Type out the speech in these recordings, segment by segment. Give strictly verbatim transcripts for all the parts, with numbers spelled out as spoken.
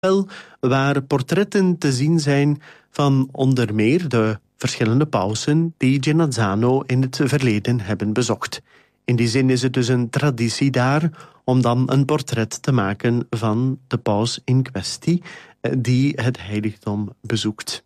waar portretten te zien zijn van onder meer de verschillende pausen die Genazzano in het verleden hebben bezocht. In die zin is het dus een traditie daar om dan een portret te maken van de paus in kwestie die het heiligdom bezoekt.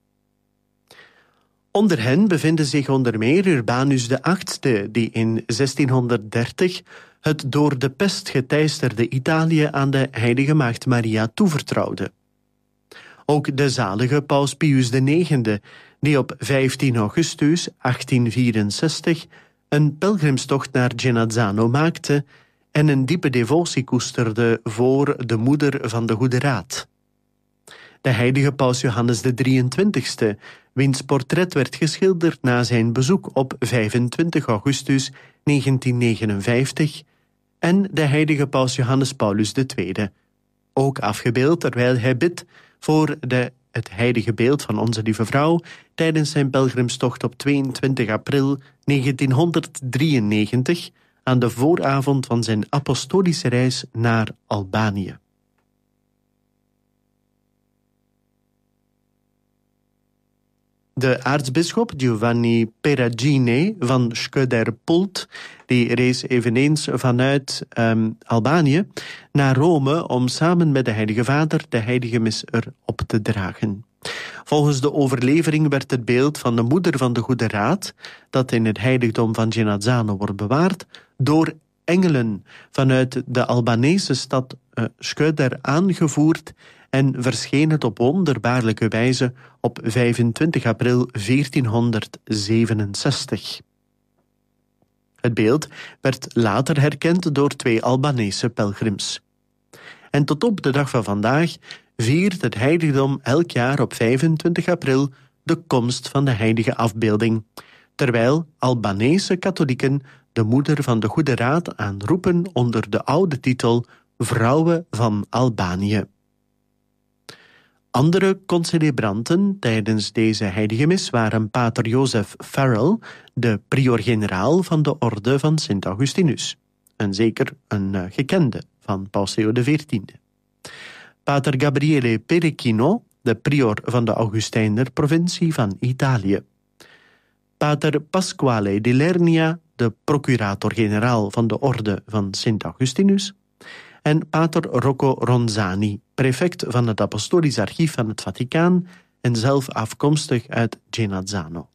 Onder hen bevinden zich onder meer Urbanus de achtste, die in zestienhonderddertig het door de pest geteisterde Italië aan de heilige maagd Maria toevertrouwde. Ook de zalige paus Pius de negende, die op vijftien augustus achttienhonderdvierenzestig een pelgrimstocht naar Genazzano maakte en een diepe devotie koesterde voor de moeder van de Goede Raad. De heilige paus Johannes de drieëntwintigste, wiens portret werd geschilderd na zijn bezoek op vijfentwintig augustus negentienhonderdnegenenvijftig, en de heilige paus Johannes Paulus de tweede, ook afgebeeld terwijl hij bidt voor de, het heilige beeld van Onze Lieve Vrouw tijdens zijn pelgrimstocht op tweeëntwintig april negentienhonderddrieënnegentig aan de vooravond van zijn apostolische reis naar Albanië. De aartsbisschop Giovanni Peragine van Schöder-Pult, die rees eveneens vanuit um, Albanië naar Rome om samen met de Heilige Vader de heilige mis erop te dragen. Volgens de overlevering werd het beeld van de moeder van de Goede Raad, dat in het heiligdom van Genazzano wordt bewaard, door engelen vanuit de Albanese stad uh, Schöder aangevoerd en verscheen het op wonderbaarlijke wijze op vijfentwintig april veertienhonderdzevenenzestig. Het beeld werd later herkend door twee Albanese pelgrims. En tot op de dag van vandaag viert het heiligdom elk jaar op vijfentwintig april de komst van de heilige afbeelding, terwijl Albanese katholieken de moeder van de Goede Raad aanroepen onder de oude titel Vrouwen van Albanië. Andere concelebranten tijdens deze heilige mis waren pater Joseph Farrell, de prior-generaal van de orde van Sint Augustinus, en zeker een uh, gekende van Paus Leo de veertiende. Pater Gabriele Perechino, de prior van de Augustijner provincie van Italië. Pater Pasquale di Lernia, de procurator-generaal van de orde van Sint Augustinus. En pater Rocco Ronzani, prefect van het Apostolisch Archief van het Vaticaan en zelf afkomstig uit Genazzano.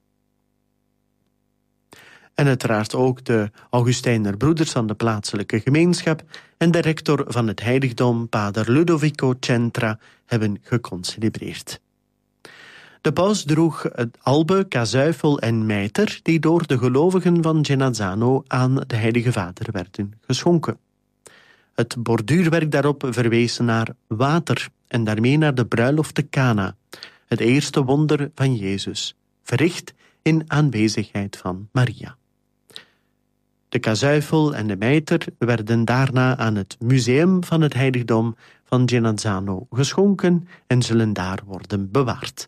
En uiteraard ook de Augustijner broeders van de plaatselijke gemeenschap en de rector van het heiligdom, pater Ludovico Centra, hebben geconcelebreerd. De paus droeg het albe, kazuifel en mijter die door de gelovigen van Genazzano aan de Heilige Vader werden geschonken. Het borduurwerk daarop verwees naar water en daarmee naar de bruiloft te Cana, het eerste wonder van Jezus, verricht in aanwezigheid van Maria. De kazuifel en de mijter werden daarna aan het museum van het heiligdom van Genazzano geschonken en zullen daar worden bewaard.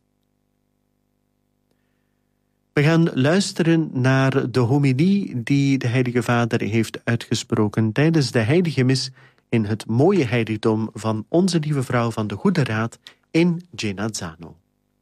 We gaan luisteren naar de homilie die de Heilige Vader heeft uitgesproken tijdens de heilige mis in het mooie heiligdom van Onze Lieve Vrouw van de Goede Raad in Genazzano.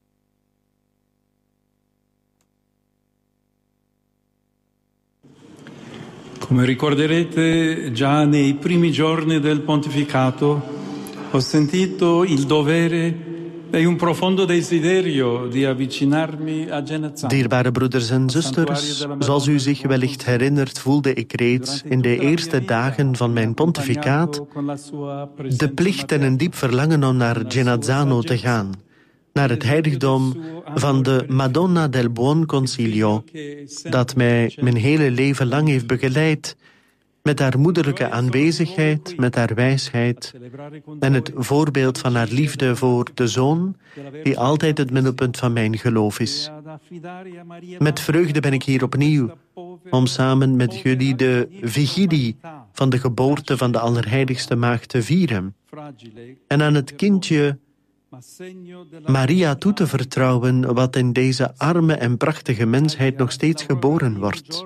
Come ricorderete, già nei primi giorni del pontificato ho sentito il dovere e un profondo desiderio di avvicinarmi a Genazzano. Dierbare broeders en zusters, zoals u zich wellicht herinnert, voelde ik reeds in de eerste dagen van mijn pontificaat de plicht en een diep verlangen om naar Genazzano te gaan, naar het heiligdom van de Madonna del Buon Consiglio, dat mij mijn hele leven lang heeft begeleid, met haar moederlijke aanwezigheid, met haar wijsheid en het voorbeeld van haar liefde voor de Zoon, die altijd het middelpunt van mijn geloof is. Met vreugde ben ik hier opnieuw, om samen met jullie de vigilie van de geboorte van de Allerheiligste Maagd te vieren en aan het kindje Maria toe te vertrouwen wat in deze arme en prachtige mensheid nog steeds geboren wordt.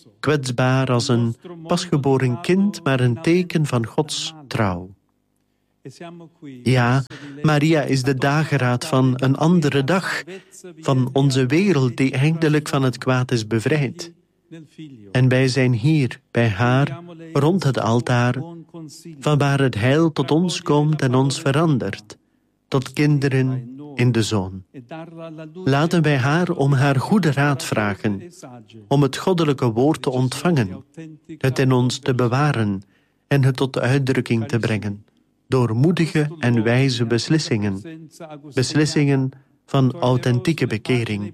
Kwetsbaar als een pasgeboren kind, maar een teken van Gods trouw. Ja, Maria is de dageraad van een andere dag, van onze wereld die eindelijk van het kwaad is bevrijd. En wij zijn hier, bij haar, rond het altaar, vanwaar het heil tot ons komt en ons verandert, tot kinderen in de Zoon. Laten wij haar om haar goede raad vragen, om het goddelijke woord te ontvangen, het in ons te bewaren en het tot uitdrukking te brengen, door moedige en wijze beslissingen, beslissingen van authentieke bekering.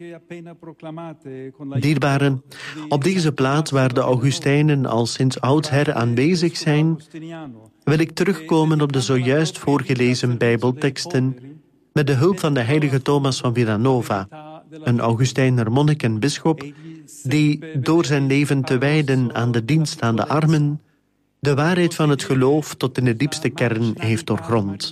Dierbaren, op deze plaats waar de Augustijnen al sinds oudsher aanwezig zijn, wil ik terugkomen op de zojuist voorgelezen Bijbelteksten met de hulp van de heilige Thomas van Villanova, een Augustijner monnik en bisschop, die door zijn leven te wijden aan de dienst aan de armen, de waarheid van het geloof tot in de diepste kern heeft doorgrond.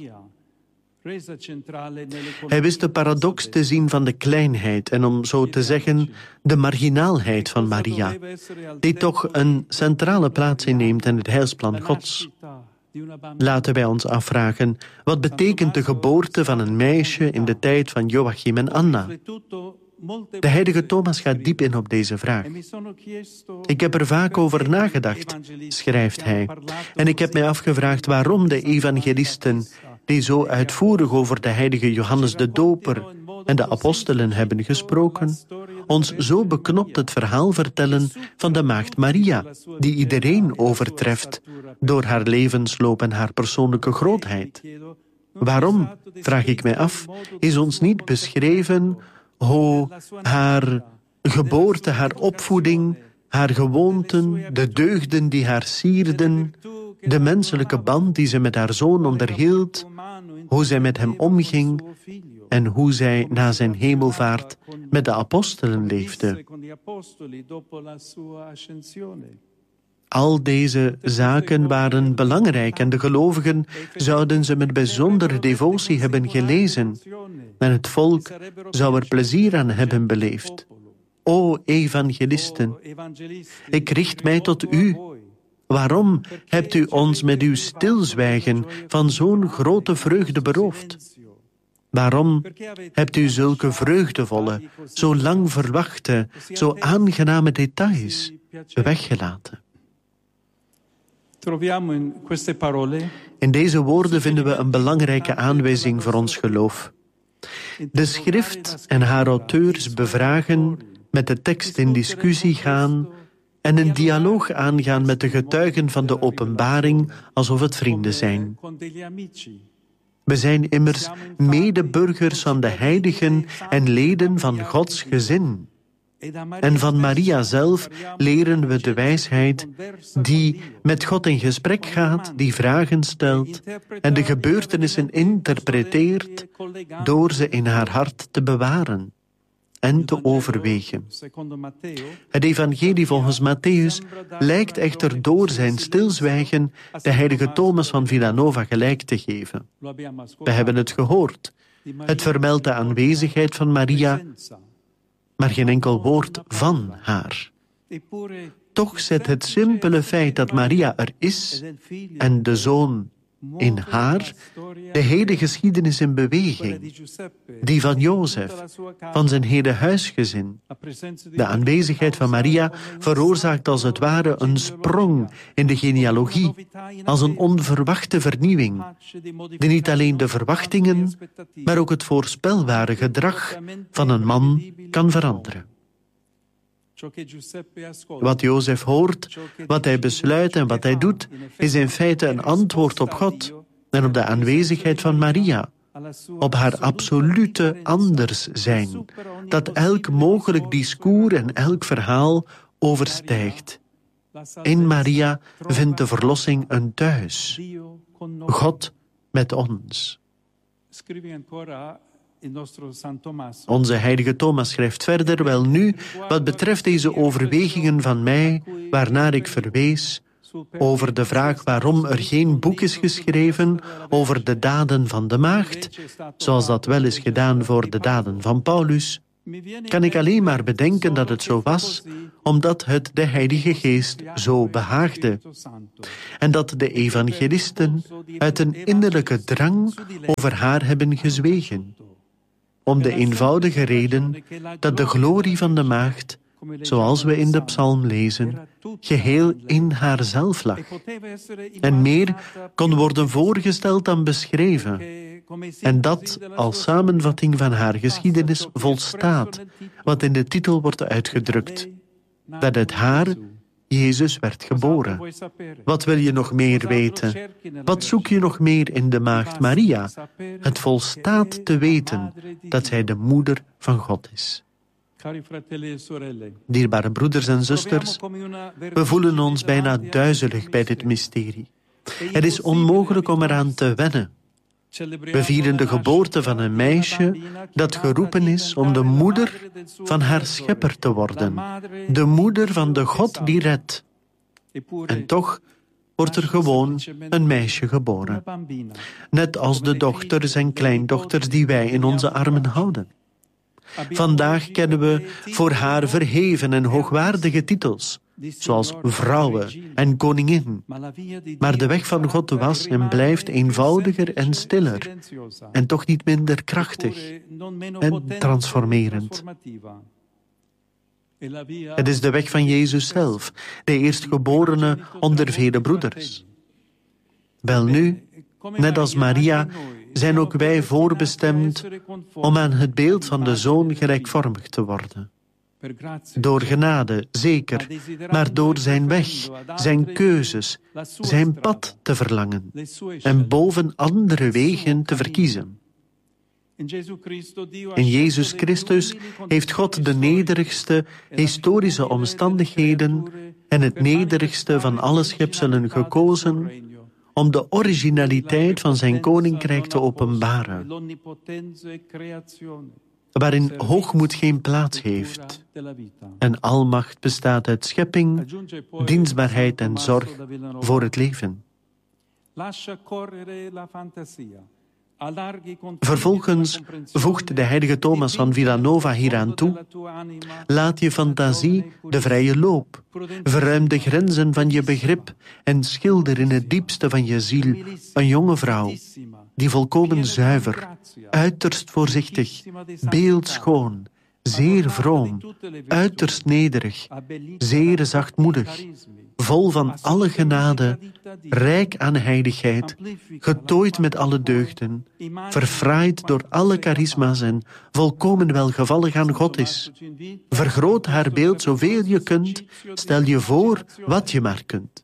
Hij wist de paradox te zien van de kleinheid en, om zo te zeggen, de marginaalheid van Maria, die toch een centrale plaats inneemt in het heilsplan Gods. Laten wij ons afvragen, wat betekent de geboorte van een meisje in de tijd van Joachim en Anna? De heilige Thomas gaat diep in op deze vraag. Ik heb er vaak over nagedacht, schrijft hij, en ik heb mij afgevraagd waarom de evangelisten, die zo uitvoerig over de heilige Johannes de Doper en de apostelen hebben gesproken, ons zo beknopt het verhaal vertellen van de maagd Maria, die iedereen overtreft door haar levensloop en haar persoonlijke grootheid. Waarom, vraag ik mij af, is ons niet beschreven hoe haar geboorte, haar opvoeding, haar gewoonten, de deugden die haar sierden, de menselijke band die ze met haar zoon onderhield, hoe zij met hem omging en hoe zij na zijn hemelvaart met de apostelen leefde. Al deze zaken waren belangrijk en de gelovigen zouden ze met bijzondere devotie hebben gelezen. En het volk zou er plezier aan hebben beleefd. O evangelisten, ik richt mij tot u. Waarom hebt u ons met uw stilzwijgen van zo'n grote vreugde beroofd? Waarom hebt u zulke vreugdevolle, zo lang verwachte, zo aangename details weggelaten? In deze woorden vinden we een belangrijke aanwijzing voor ons geloof. De schrift en haar auteurs bevragen, met de tekst in discussie gaan en een dialoog aangaan met de getuigen van de openbaring alsof het vrienden zijn. We zijn immers medeburgers van de heiligen en leden van Gods gezin. En van Maria zelf leren we de wijsheid die met God in gesprek gaat, die vragen stelt en de gebeurtenissen interpreteert door ze in haar hart te bewaren en te overwegen. Het evangelie volgens Matthäus lijkt echter door zijn stilzwijgen de heilige Thomas van Villanova gelijk te geven. We hebben het gehoord. Het vermeldt de aanwezigheid van Maria, maar geen enkel woord van haar. Toch zet het simpele feit dat Maria er is en de Zoon in haar de hele geschiedenis in beweging, die van Jozef, van zijn hele huisgezin. De aanwezigheid van Maria veroorzaakt als het ware een sprong in de genealogie, als een onverwachte vernieuwing, die niet alleen de verwachtingen, maar ook het voorspelbare gedrag van een man kan veranderen. Wat Jozef hoort, wat hij besluit en wat hij doet, is in feite een antwoord op God en op de aanwezigheid van Maria, op haar absolute anders zijn, dat elk mogelijk discours en elk verhaal overstijgt. In Maria vindt de verlossing een thuis, God met ons. Onze heilige Thomas schrijft verder, wel nu, wat betreft deze overwegingen van mij, waarnaar ik verwees, over de vraag waarom er geen boek is geschreven over de daden van de maagd, zoals dat wel is gedaan voor de daden van Paulus, kan ik alleen maar bedenken dat het zo was, omdat het de Heilige Geest zo behaagde. En dat de evangelisten uit een innerlijke drang over haar hebben gezwegen. Om de eenvoudige reden dat de glorie van de maagd, zoals we in de psalm lezen, geheel in haarzelf lag. En meer kon worden voorgesteld dan beschreven. En dat als samenvatting van haar geschiedenis volstaat, wat in de titel wordt uitgedrukt. Dat uit haar Jezus werd geboren. Wat wil je nog meer weten? Wat zoek je nog meer in de maagd Maria? Het volstaat te weten dat zij de moeder van God is. Dierbare broeders en zusters, we voelen ons bijna duizelig bij dit mysterie. Het is onmogelijk om eraan te wennen. We vieren de geboorte van een meisje dat geroepen is om de moeder van haar schepper te worden. De moeder van de God die redt. En toch wordt er gewoon een meisje geboren. Net als de dochters en kleindochters die wij in onze armen houden. Vandaag kennen we voor haar verheven en hoogwaardige titels, zoals vrouwen en koningin. Maar de weg van God was en blijft eenvoudiger en stiller, en toch niet minder krachtig en transformerend. Het is de weg van Jezus zelf, de eerstgeborene onder vele broeders. Welnu, net als Maria, zijn ook wij voorbestemd om aan het beeld van de Zoon gelijkvormig te worden. Door genade, zeker, maar door zijn weg, zijn keuzes, zijn pad te verlangen en boven andere wegen te verkiezen. In Jezus Christus heeft God de nederigste historische omstandigheden en het nederigste van alle schepselen gekozen om de originaliteit van zijn koninkrijk te openbaren, waarin hoogmoed geen plaats heeft en almacht bestaat uit schepping, dienstbaarheid en zorg voor het leven. Vervolgens voegt de heilige Thomas van Villanova hieraan toe: laat je fantasie de vrije loop, verruim de grenzen van je begrip en schilder in het diepste van je ziel een jonge vrouw, die volkomen zuiver, uiterst voorzichtig, beeldschoon, zeer vroom, uiterst nederig, zeer zachtmoedig, vol van alle genade, rijk aan heiligheid, getooid met alle deugden, verfraaid door alle charisma's en volkomen welgevallig aan God is. Vergroot haar beeld zoveel je kunt, stel je voor wat je maar kunt.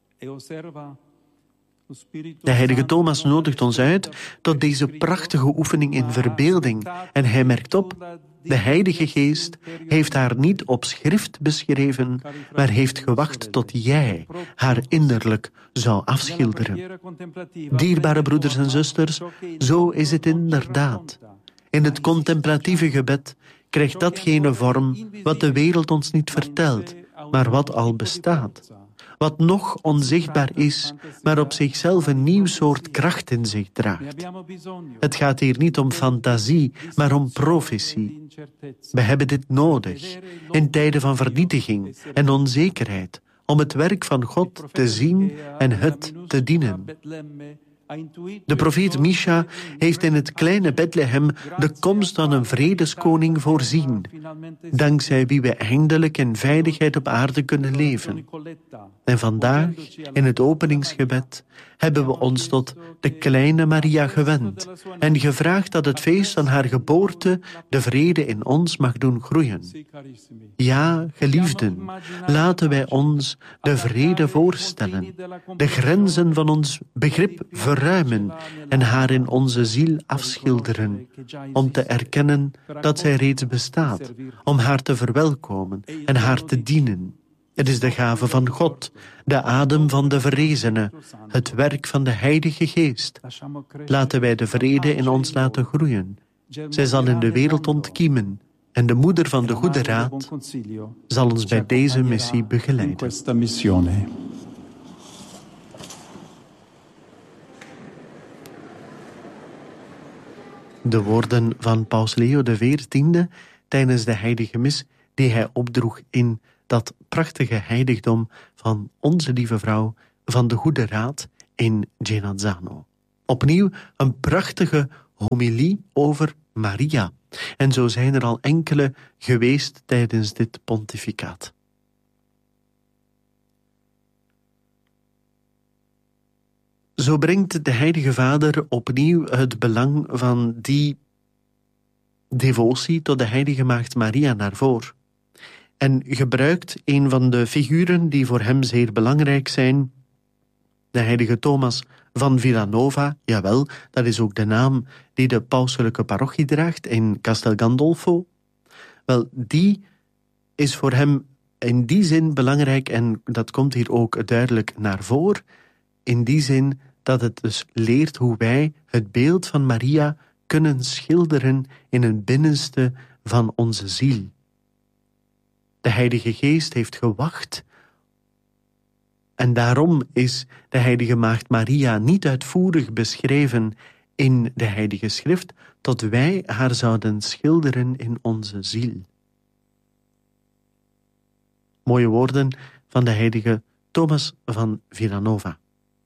De heilige Thomas nodigt ons uit tot deze prachtige oefening in verbeelding en hij merkt op: de Heilige Geest heeft haar niet op schrift beschreven, maar heeft gewacht tot jij haar innerlijk zou afschilderen. Dierbare broeders en zusters, zo is het inderdaad. In het contemplatieve gebed krijgt datgene vorm wat de wereld ons niet vertelt, maar wat al bestaat. Wat nog onzichtbaar is, maar op zichzelf een nieuw soort kracht in zich draagt. Het gaat hier niet om fantasie, maar om profetie. We hebben dit nodig, in tijden van vernietiging en onzekerheid, om het werk van God te zien en het te dienen. De profeet Micha heeft in het kleine Bethlehem de komst van een vredeskoning voorzien, dankzij wie we eindelijk in veiligheid op aarde kunnen leven. En vandaag, in het openingsgebed, hebben we ons tot de kleine Maria gewend en gevraagd dat het feest van haar geboorte de vrede in ons mag doen groeien. Ja, geliefden, laten wij ons de vrede voorstellen, de grenzen van ons begrip verruimen en haar in onze ziel afschilderen, om te erkennen dat zij reeds bestaat, om haar te verwelkomen en haar te dienen. Het is de gave van God, de adem van de verrezene, het werk van de Heilige Geest. Laten wij de vrede in ons laten groeien. Zij zal in de wereld ontkiemen en de moeder van de goede raad zal ons bij deze missie begeleiden. De woorden van Paus Leo de veertiende tijdens de heilige mis die hij opdroeg in dat prachtige heiligdom van Onze Lieve Vrouw van de Goede Raad in Genazzano. Opnieuw een prachtige homilie over Maria. En zo zijn er al enkele geweest tijdens dit pontificaat. Zo brengt de Heilige Vader opnieuw het belang van die devotie tot de Heilige Maagd Maria naar voren. En gebruikt een van de figuren die voor hem zeer belangrijk zijn, de heilige Thomas van Villanova. Jawel, dat is ook de naam die de pauselijke parochie draagt in Castel Gandolfo. Wel, die is voor hem in die zin belangrijk, en dat komt hier ook duidelijk naar voren, in die zin dat het dus leert hoe wij het beeld van Maria kunnen schilderen in het binnenste van onze ziel. De Heilige Geest heeft gewacht. En daarom is de Heilige Maagd Maria niet uitvoerig beschreven in de Heilige Schrift, tot wij haar zouden schilderen in onze ziel. Mooie woorden van de heilige Thomas van Villanova.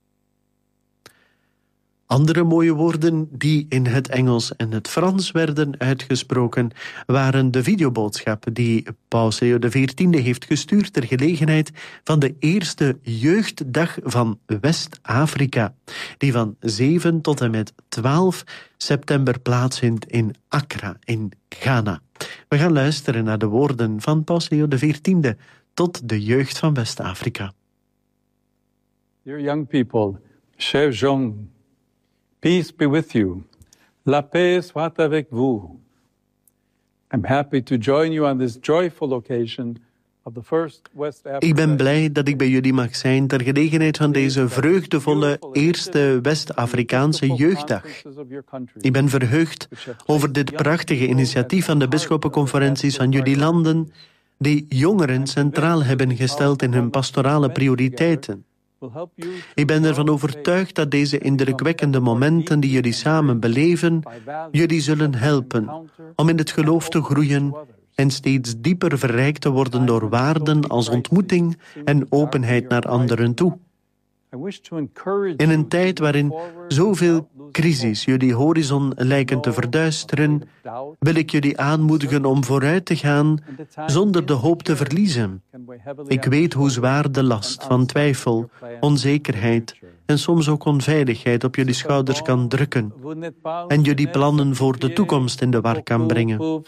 Andere mooie woorden die in het Engels en het Frans werden uitgesproken, waren de videoboodschap die Paus Leo de veertiende heeft gestuurd ter gelegenheid van de eerste jeugddag van West-Afrika, die van zeven tot en met twaalf september plaatsvindt in Accra in Ghana. We gaan luisteren naar de woorden van Paus Leo de veertiende tot de jeugd van West-Afrika. Dear young people, chers jeunes, peace be with you. La paix soit avec vous. I'm happy to join you on this joyful occasion of the first West Africa. Ik ben blij dat ik bij jullie mag zijn ter gelegenheid van deze vreugdevolle eerste West-Afrikaanse jeugddag. Ik ben verheugd over dit prachtige initiatief van de bisschoppenconferenties van jullie landen, die jongeren centraal hebben gesteld in hun pastorale prioriteiten. Ik ben ervan overtuigd dat deze indrukwekkende momenten die jullie samen beleven, jullie zullen helpen om in het geloof te groeien en steeds dieper verrijkt te worden door waarden als ontmoeting en openheid naar anderen toe. In een tijd waarin zoveel crisis jullie horizon lijken te verduisteren, wil ik jullie aanmoedigen om vooruit te gaan zonder de hoop te verliezen. Ik weet hoe zwaar de last van twijfel, onzekerheid en soms ook onveiligheid op jullie schouders kan drukken en jullie plannen voor de toekomst in de war kan brengen.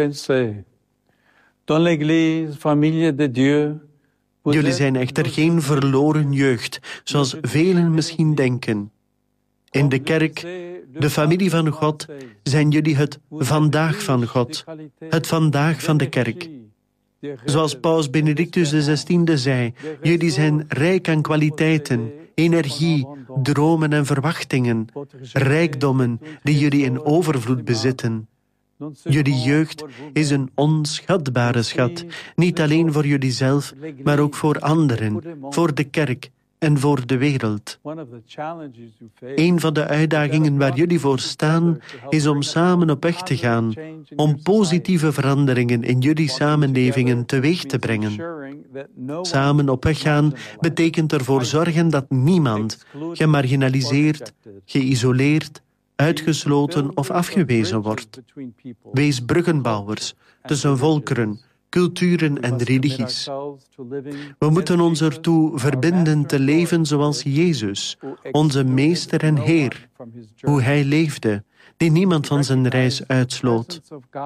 Jullie zijn echter geen verloren jeugd, zoals velen misschien denken. In de kerk, de familie van God, zijn jullie het vandaag van God, het vandaag van de kerk. Zoals Paus Benedictus de zestiende zei, jullie zijn rijk aan kwaliteiten, energie, dromen en verwachtingen, rijkdommen die jullie in overvloed bezitten. Jullie jeugd is een onschatbare schat, niet alleen voor jullie zelf, maar ook voor anderen, voor de kerk en voor de wereld. Een van de uitdagingen waar jullie voor staan, is om samen op weg te gaan, om positieve veranderingen in jullie samenlevingen teweeg te brengen. Samen op weg gaan betekent ervoor zorgen dat niemand gemarginaliseerd, geïsoleerd, uitgesloten of afgewezen wordt. Wees bruggenbouwers tussen volkeren, culturen en religies. We moeten ons ertoe verbinden te leven zoals Jezus, onze Meester en Heer, hoe Hij leefde, die niemand van zijn reis uitsloot.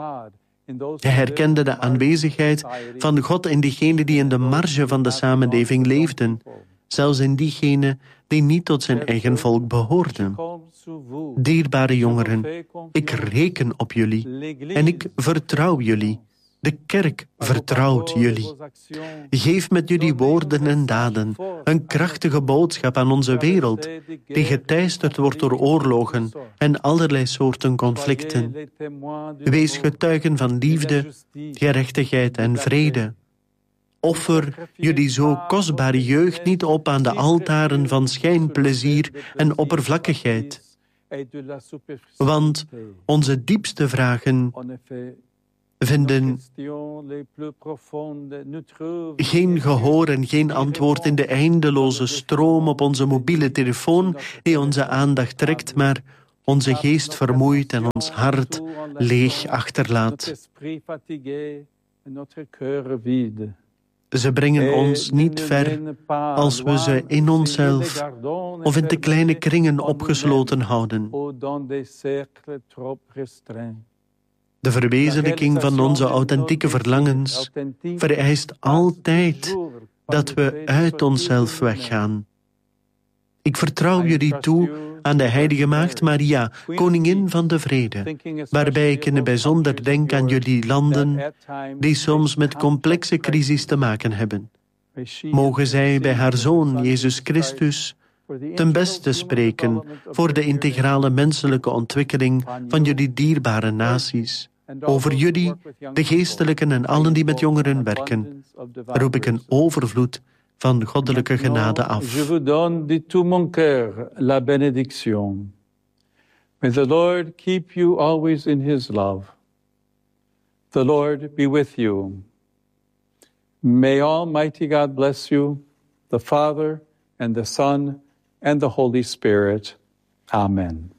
Hij herkende de aanwezigheid van God in diegenen die in de marge van de samenleving leefden, zelfs in diegenen die niet tot zijn eigen volk behoorden. Dierbare jongeren, ik reken op jullie en ik vertrouw jullie. De kerk vertrouwt jullie. Geef met jullie woorden en daden een krachtige boodschap aan onze wereld, die geteisterd wordt door oorlogen en allerlei soorten conflicten. Wees getuigen van liefde, gerechtigheid en vrede. Offer jullie zo kostbare jeugd niet op aan de altaren van schijnplezier en oppervlakkigheid. Want onze diepste vragen vinden geen gehoor en geen antwoord in de eindeloze stroom op onze mobiele telefoon die onze aandacht trekt, maar onze geest vermoeit en ons hart leeg achterlaat. Ze brengen ons niet ver als we ze in onszelf of in te kleine kringen opgesloten houden. De verwezenlijking van onze authentieke verlangens vereist altijd dat we uit onszelf weggaan. Ik vertrouw jullie toe aan de Heilige Maagd Maria, Koningin van de Vrede, waarbij ik in het bijzonder denk aan jullie landen die soms met complexe crisis te maken hebben. Mogen zij bij haar Zoon, Jezus Christus, ten beste spreken voor de integrale menselijke ontwikkeling van jullie dierbare naties. Over jullie, de geestelijken en allen die met jongeren werken, roep ik een overvloed van goddelijke genade af. Je vous donne de tout mon cœur la bénédiction. May the Lord keep you always in his love. The Lord be with you. May Almighty God bless you, the Father and the Son and the Holy Spirit. Amen.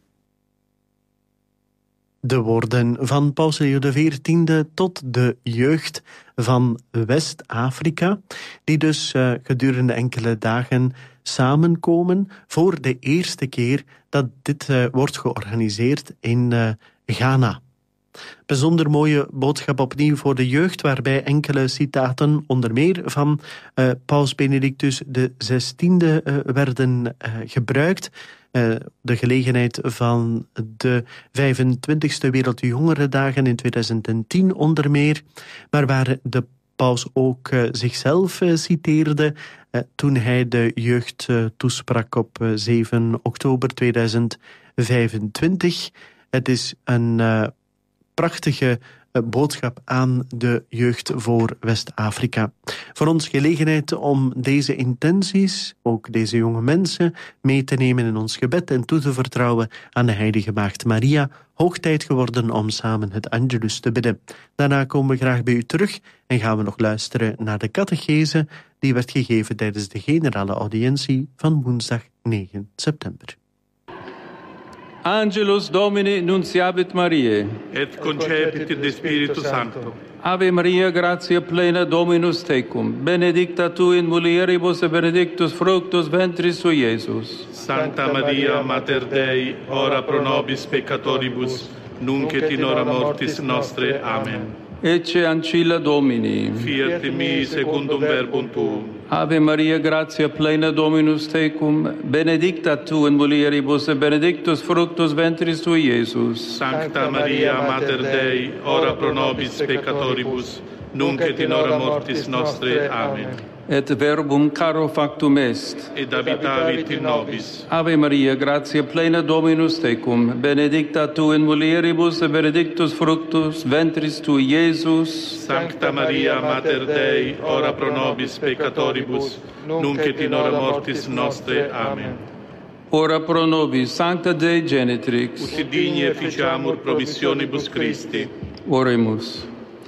De woorden van Paus Leo de veertiende tot de jeugd van West-Afrika, die dus uh, gedurende enkele dagen samenkomen voor de eerste keer dat dit uh, wordt georganiseerd in uh, Ghana. Bijzonder mooie boodschap opnieuw voor de jeugd, waarbij enkele citaten, onder meer van uh, Paus Benedictus de zestiende, uh, werden uh, gebruikt. Uh, de gelegenheid van de vijfentwintigste Wereldjongerendagen in tweeduizend tien onder meer, maar waar de paus ook uh, zichzelf uh, citeerde uh, toen hij de jeugd uh, toesprak op uh, zeven oktober tweeduizend vijfentwintig. Het is een uh, prachtige boodschap aan de jeugd voor West-Afrika. Voor ons gelegenheid om deze intenties, ook deze jonge mensen, mee te nemen in ons gebed en toe te vertrouwen aan de Heilige Maagd Maria. Hoog tijd geworden om samen het Angelus te bidden. Daarna komen we graag bij u terug en gaan we nog luisteren naar de catechese die werd gegeven tijdens de generale audiëntie van woensdag negen september. Angelus Domini nunciabit Mariae. Et concepit de Spiritu Sancto. Ave Maria, gratia plena, Dominus tecum. Benedicta tu in mulieribus et benedictus fructus ventris sui, Iesus. Sancta Maria, Mater Dei, ora pro nobis peccatoribus, nunc et in hora mortis nostre. Amen. Ecce ancilla Domini. Fiat in mi secundum verbum tuum. Ave Maria, gratia plena, Dominus tecum. Benedicta tu in mulieribus et benedictus fructus ventris tui, Iesus. Sancta Maria, Mater Dei, ora pro nobis peccatoribus, nunc et in hora mortis nostre. Amen. Et verbum caro factum est. Et habitavit in nobis. Ave Maria, gratia plena, Dominus tecum. Benedicta tu in mulieribus et benedictus fructus ventris tui, Iesus. Sancta Maria, Mater Dei, ora pro nobis peccatoribus, nunc et in hora mortis nostre. Amen. Ora pro nobis, Sancta Dei Genitrix. Ut digni efficiamur promissionibus Christi. Oremus.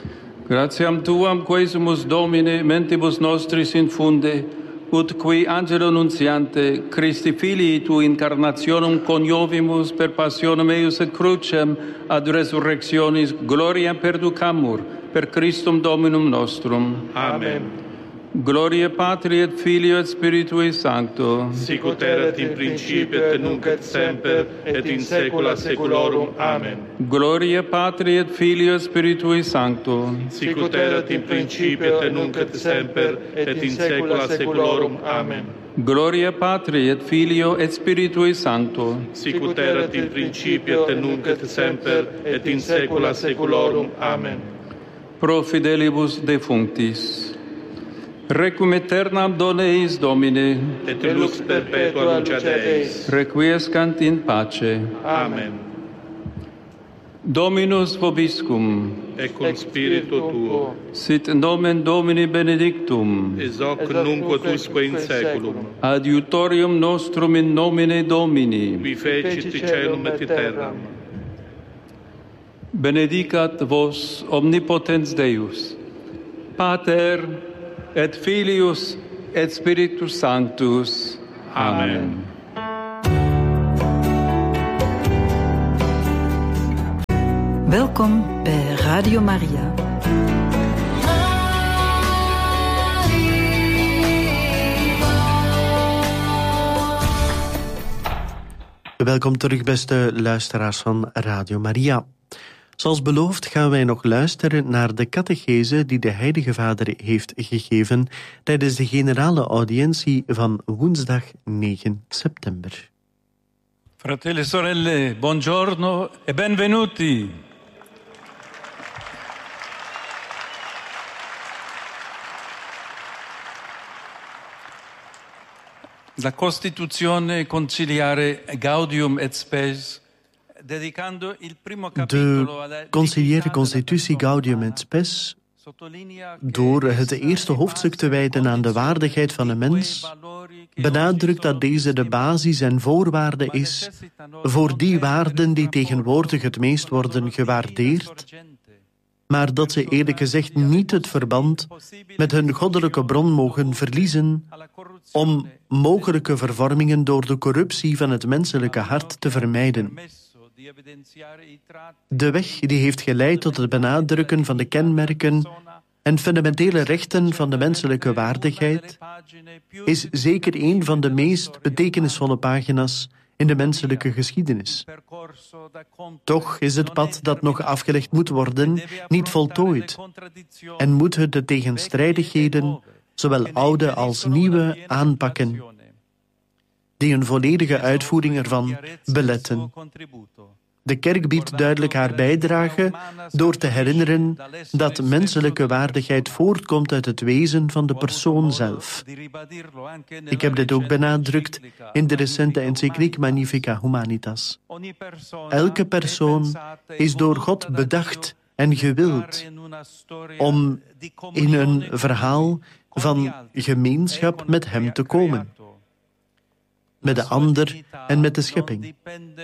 Gratiam tuam quesumus Domine mentibus nostris infunde, ut qui angelo nunciante Christi filii tu incarnationum coniovimus per passionem eius et crucem ad resurrectionis gloria perducamur per Christum Dominum nostrum. Amen. Gloria Patri et Filio et Spiritui Sancto. Sic ut erat in principio et nunc et semper et in saecula saeculorum. Amen. Gloria Patri et Filio et Spiritui Sancto. Sic ut erat in principio et nunc et semper et in saecula saeculorum. Amen. Gloria Patri et Filio et Spiritui Sancto. Sic ut erat in principio et nunc et semper et in saecula saeculorum. Amen. Pro fidelibus defunctis. Requiem aeternam dona eis, Domine. Et lux perpetua luceat eis. Requiescant in pace. Amen. Dominus vobiscum. Et cum spiritu tuo. Sit nomen Domini benedictum. Ex hoc nunc et usque in saeculum. Adiutorium nostrum in nomine Domini. Qui fecit caelum et terram. benedicat vos omnipotens Deus, Pater et Filius et Spiritus Sanctus. Amen. Welkom bij Radio Maria. Welkom terug, beste luisteraars van Radio Maria. Zoals beloofd gaan wij nog luisteren naar de catechese die de Heilige Vader heeft gegeven tijdens de generale audiëntie van woensdag negen september. Fratelli e sorelle, buongiorno e benvenuti. La Costituzione conciliare Gaudium et Spes, dedicando il primo capitolo alla De conciliaire constitutie Gaudium et Spes, door het eerste hoofdstuk te wijden aan de waardigheid van de mens, benadrukt dat deze de basis en voorwaarde is voor die waarden die tegenwoordig het meest worden gewaardeerd, maar dat ze eerlijk gezegd niet het verband met hun goddelijke bron mogen verliezen om mogelijke vervormingen door de corruptie van het menselijke hart te vermijden. De weg die heeft geleid tot het benadrukken van de kenmerken en fundamentele rechten van de menselijke waardigheid is zeker een van de meest betekenisvolle pagina's in de menselijke geschiedenis. Toch is het pad dat nog afgelegd moet worden niet voltooid en moeten de tegenstrijdigheden, zowel oude als nieuwe, aanpakken, die een volledige uitvoering ervan beletten. De kerk biedt duidelijk haar bijdrage door te herinneren dat menselijke waardigheid voortkomt uit het wezen van de persoon zelf. Ik heb dit ook benadrukt in de recente encycliek Magnificat Humanitas. Elke persoon is door God bedacht en gewild om in een verhaal van gemeenschap met hem te komen, met de ander en met de schepping.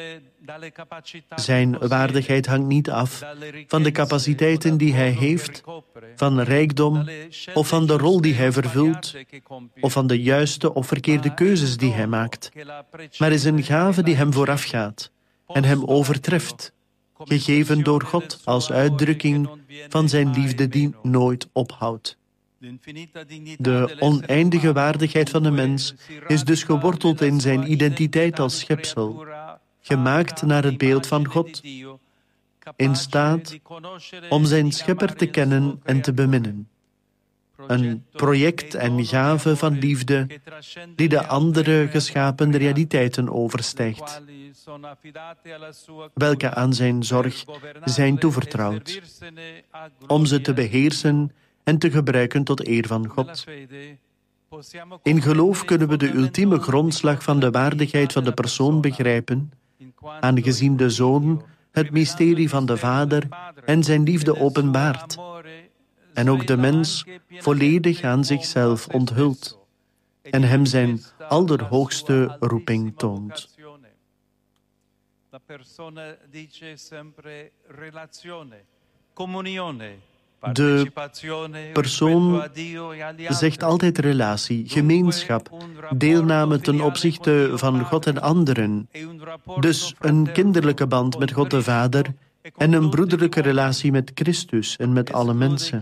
Zijn waardigheid hangt niet af van de capaciteiten die hij heeft, van rijkdom of van de rol die hij vervult, of van de juiste of verkeerde keuzes die hij maakt, maar is een gave die hem voorafgaat en hem overtreft, gegeven door God als uitdrukking van zijn liefde die nooit ophoudt. De oneindige waardigheid van de mens is dus geworteld in zijn identiteit als schepsel, gemaakt naar het beeld van God, in staat om zijn schepper te kennen en te beminnen. Een project en gave van liefde die de andere geschapen realiteiten overstijgt, welke aan zijn zorg zijn toevertrouwd, om ze te beheersen en te gebruiken tot eer van God. In geloof kunnen we de ultieme grondslag van de waardigheid van de persoon begrijpen, aangezien de Zoon het mysterie van de Vader en zijn liefde openbaart, en ook de mens volledig aan zichzelf onthult en hem zijn allerhoogste roeping toont. De persoon zegt altijd relatie, gemeenschap, deelname ten opzichte van God en anderen. Dus een kinderlijke band met God de Vader en een broederlijke relatie met Christus en met alle mensen.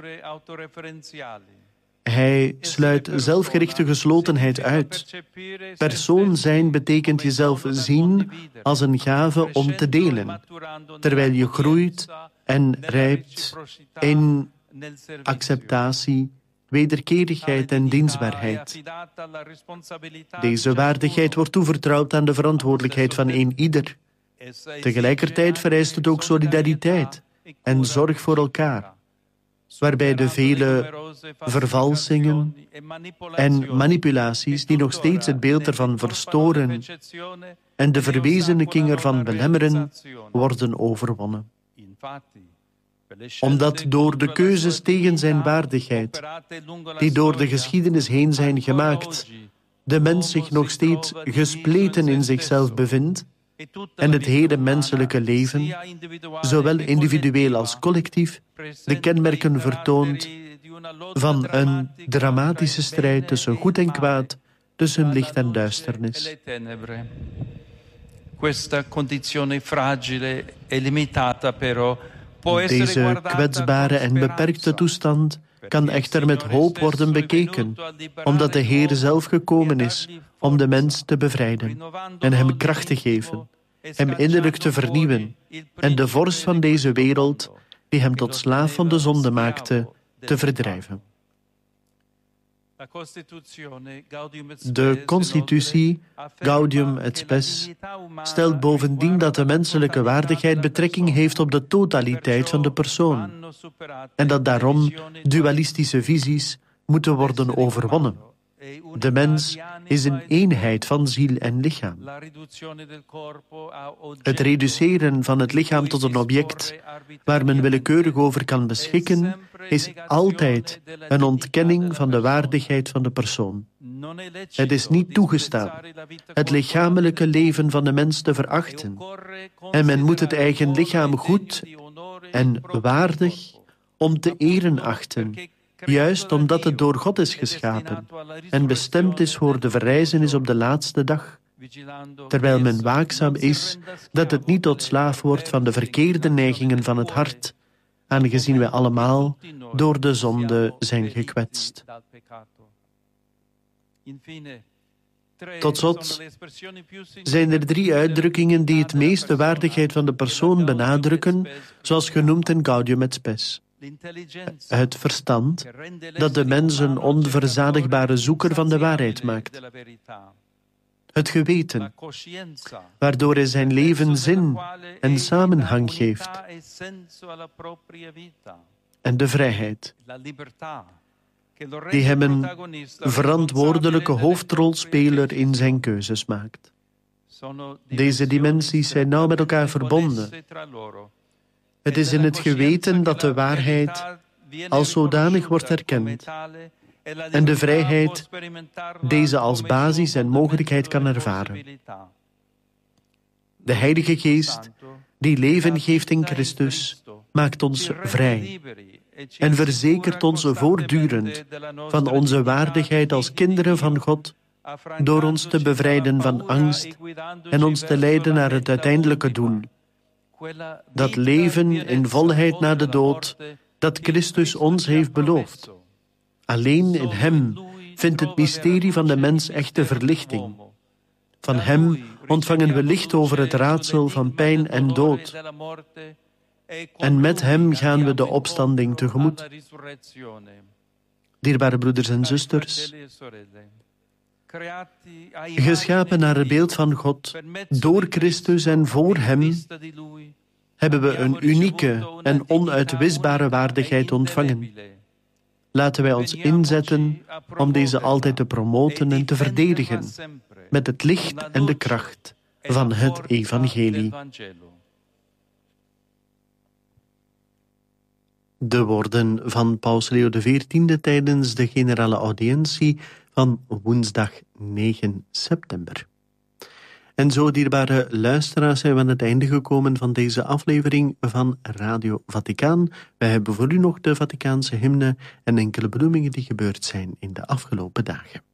Hij sluit zelfgerichte geslotenheid uit. Persoon zijn betekent jezelf zien als een gave om te delen, terwijl je groeit en rijpt in acceptatie, wederkerigheid en dienstbaarheid. Deze waardigheid wordt toevertrouwd aan de verantwoordelijkheid van een ieder. Tegelijkertijd vereist het ook solidariteit en zorg voor elkaar, waarbij de vele vervalsingen en manipulaties die nog steeds het beeld ervan verstoren en de verwezenlijking ervan belemmeren, worden overwonnen. Omdat door de keuzes tegen zijn waardigheid, die door de geschiedenis heen zijn gemaakt, de mens zich nog steeds gespleten in zichzelf bevindt en het hele menselijke leven, zowel individueel als collectief, de kenmerken vertoont van een dramatische strijd tussen goed en kwaad, tussen licht en duisternis. Deze kwetsbare en beperkte toestand kan echter met hoop worden bekeken, omdat de Heer zelf gekomen is om de mens te bevrijden en hem kracht te geven, hem innerlijk te vernieuwen en de vorst van deze wereld, die hem tot slaaf van de zonde maakte, te verdrijven. De constitutie Gaudium et Spes stelt bovendien dat de menselijke waardigheid betrekking heeft op de totaliteit van de persoon en dat daarom dualistische visies moeten worden overwonnen. De mens is een eenheid van ziel en lichaam. Het reduceren van het lichaam tot een object waar men willekeurig over kan beschikken, is altijd een ontkenning van de waardigheid van de persoon. Het is niet toegestaan het lichamelijke leven van de mens te verachten, en men moet het eigen lichaam goed en waardig om te eren achten, juist omdat het door God is geschapen en bestemd is voor de verrijzenis op de laatste dag, terwijl men waakzaam is dat het niet tot slaaf wordt van de verkeerde neigingen van het hart, aangezien wij allemaal door de zonde zijn gekwetst. Tot slot zijn er drie uitdrukkingen die het meest de waardigheid van de persoon benadrukken, zoals genoemd in Gaudium et Spes. Het verstand, dat de mens een onverzadigbare zoeker van de waarheid maakt. Het geweten, waardoor hij zijn leven zin en samenhang geeft. En de vrijheid, die hem een verantwoordelijke hoofdrolspeler in zijn keuzes maakt. Deze dimensies zijn nauw met elkaar verbonden. Het is in het geweten dat de waarheid als zodanig wordt erkend en de vrijheid deze als basis en mogelijkheid kan ervaren. De Heilige Geest, die leven geeft in Christus, maakt ons vrij en verzekert ons voortdurend van onze waardigheid als kinderen van God, door ons te bevrijden van angst en ons te leiden naar het uiteindelijke doel. Dat leven in volheid na de dood, dat Christus ons heeft beloofd. Alleen in Hem vindt het mysterie van de mens echte verlichting. Van Hem ontvangen we licht over het raadsel van pijn en dood. En met Hem gaan we de opstanding tegemoet. Dierbare broeders en zusters, geschapen naar het beeld van God, door Christus en voor Hem, hebben we een unieke en onuitwisbare waardigheid ontvangen. Laten wij ons inzetten om deze altijd te promoten en te verdedigen, met het licht en de kracht van het evangelie. De woorden van Paus Leo de veertiende tijdens de generale audiëntie van woensdag negen september. En zo, dierbare luisteraars, zijn we aan het einde gekomen van deze aflevering van Radio Vaticaan. Wij hebben voor u nog de Vaticaanse hymne en enkele benoemingen die gebeurd zijn in de afgelopen dagen.